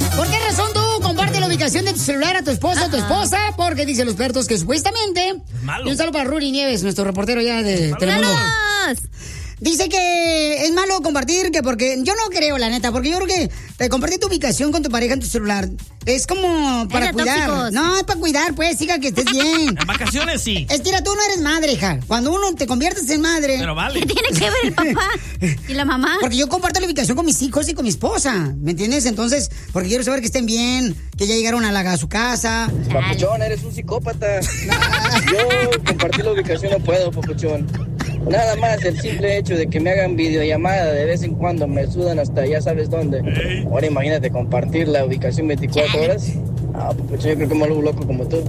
¿Por qué razón tú comparte la ubicación de tu celular a tu esposo o tu esposa? Porque dicen los expertos que supuestamente... Es malo. Y un saludo para Ruri Nieves, nuestro reportero ya de Telemundo. Dice que es malo compartir, que porque... Yo no creo, la neta, porque yo creo que compartir tu ubicación con tu pareja en tu celular es como para cuidar. Tóxicos. No, es para cuidar, pues, hija, que estés bien. En vacaciones sí. Es que tú no eres madre, hija. Cuando uno te conviertes en madre... Pero vale. ¿Qué tiene que ver el papá y la mamá? Porque yo comparto la ubicación con mis hijos y con mi esposa, ¿me entiendes? Entonces, porque quiero saber que estén bien, que ya llegaron a su casa. Papuchón, eres un psicópata. Yo compartir la ubicación no puedo, papuchón. Nada más el simple hecho de que me hagan videollamada de vez en cuando me sudan hasta ya sabes dónde. Ahora imagínate compartir la ubicación 24 horas. Ah, pues yo creo que me vuelvo loco como tú.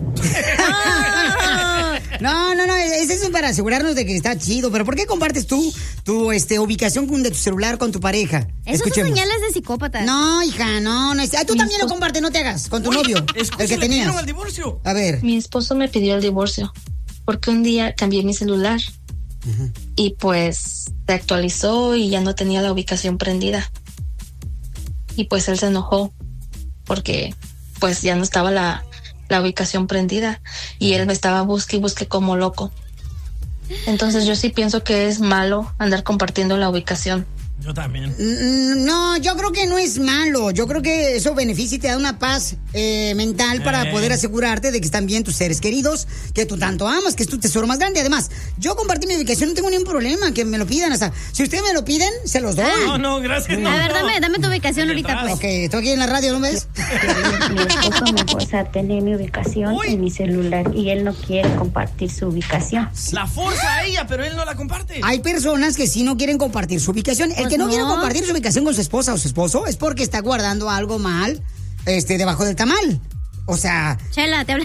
No, eso es para asegurarnos de que está chido. Pero ¿por qué compartes tú tu ubicación de tu celular con tu pareja? Eso son señales de psicópata. No, hija, no. Tú también lo compartes, no te hagas, con tu novio, el que tenías. El divorcio. A ver. Mi esposo me pidió el divorcio porque un día cambié mi celular. Y pues se actualizó y ya no tenía la ubicación prendida. Y pues él se enojó porque pues ya no estaba la ubicación prendida y él me estaba busque y busque como loco. Entonces yo sí pienso que es malo andar compartiendo la ubicación. Yo también. No, yo creo que no es malo. Yo creo que eso beneficia y te da una paz mental para poder asegurarte de que están bien tus seres queridos, que tú tanto amas, que es tu tesoro más grande. Además, yo compartí mi ubicación, no tengo ningún problema, que me lo pidan hasta. Si ustedes me lo piden, se los doy. No, gracias. A ver, dame tu ubicación ahorita, pues. Ok, estoy aquí en la radio, ¿no ves? Mi esposo me fuerza a tener mi ubicación en mi celular y él no quiere compartir su ubicación. La forza a ella, pero él no la comparte. Hay personas que sí no quieren compartir su ubicación. El que no quiere compartir su ubicación con su esposa o su esposo es porque está guardando algo mal debajo del tamal. O sea... Chela, te hablo.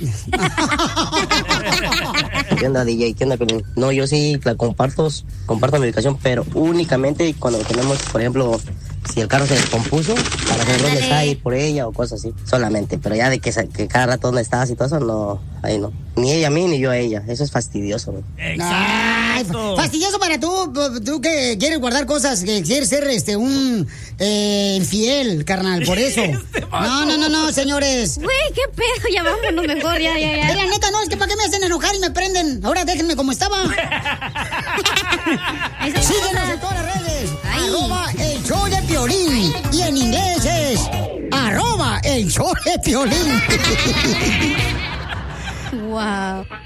¿Qué onda, DJ? ¿Qué onda, Pelín? No, yo sí la comparto mi ubicación, pero únicamente cuando tenemos, por ejemplo, si el carro se descompuso, para saber dónde está, ir por ella o cosas así. Solamente, pero ya de que cada rato dónde estás y todo eso, no, ahí no. Ni ella a mí, ni yo a ella. Eso es fastidioso, ¿no? Exacto. Fastidioso para tú que quieres guardar cosas, que quieres ser un infiel, carnal, por eso. No, señores. Güey, qué pedo, ya vámonos mejor, ya. La neta, no, es que para qué me hacen enojar y me prenden. Ahora déjenme como estaba. Síguenos en todas las redes. @el-show-de-Piolín. Y en inglés es @el-show-de-Piolín. Wow.